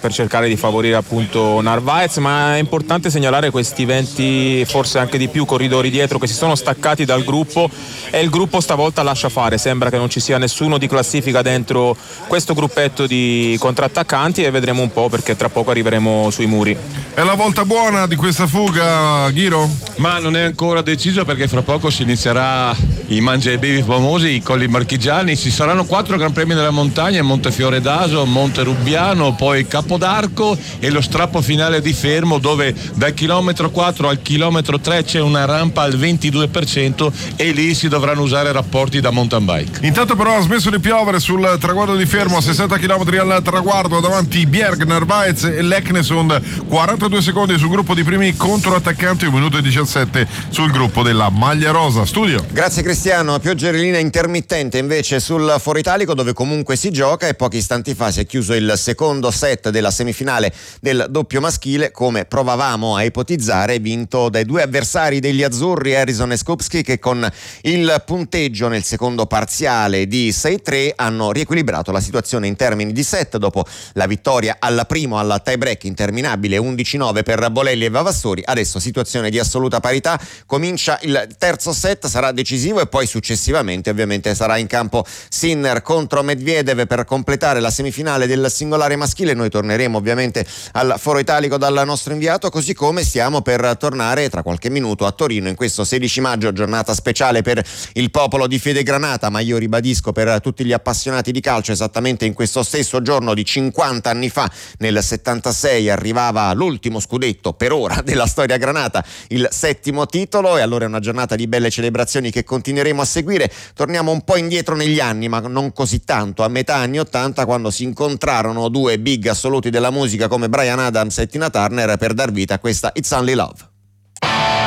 per cercare di favorire appunto Narvaez, ma è importante segnalare questi 20, forse anche di più, corridori dietro che si sono staccati dal gruppo, e il gruppo stavolta lascia fare, sembra che non ci sia nessuno di classifica dentro questo gruppetto di contrattaccanti, e vedremo un po', perché tra poco arriveremo sui muri. È la volta buona di questa fuga, Ghiro? Ma non è ancora deciso, perché fra poco si inizierà i mangia e bevi famosi, i colli marchigiani. Ci saranno 4 Gran Premi della montagna: Montefiore d'Aso, Monte Rubbiano, poi Capodarco e lo strappo finale di Fermo, dove dal chilometro 4 al chilometro 3 c'è una rampa al 22% e lì si dovranno usare rapporti da mountain bike. Intanto però ha smesso di piovere sul traguardo di Fermo, a 60 km al traguardo, davanti Bjerg, Narvaez e Leknesund, 42 secondi sul gruppo di primi controattaccanti, 1 minuto e 17 sul gruppo della maglia rosa. Studio. Grazie Cristiano. Pioggerellina intermittente invece sul Foro Italico, dove comunque si gioca, e pochi istanti fa si è chiuso il secondo set della semifinale del doppio maschile, come provavamo a ipotizzare, vinto dai 2 avversari degli azzurri, Harrison e Skupski, che con il punteggio nel secondo parziale di 6-3 hanno riequilibrato la situazione in termini di set, dopo la vittoria al primo alla tie break interminabile 11-9 per Bolelli e Vavassori. Adesso situazione di assoluta parità, comincia il terzo set, sarà decisivo, e poi successivamente ovviamente sarà in campo Sinner contro Medvedev per completare la semifinale del singolare maschile. Noi torneremo ovviamente al Foro Italico dal nostro inviato, così come stiamo per tornare tra qualche minuto a Torino in questo 16 maggio, giornata speciale per il popolo di Fede Granata, ma io ribadisco per tutti gli appassionati di calcio, esattamente in questo stesso giorno di 50 anni fa, nel 76, arrivava l'ultimo scudetto per ora della storia granata, il 7° titolo, e allora è una giornata di belle celebrazioni che continueremo a seguire. Torniamo un po' indietro negli anni, ma non così tanto, a metà anni 80, quando si incontrarono 2 big assoluti della musica come Bryan Adams e Tina Turner per dar vita a questa It's Only Love.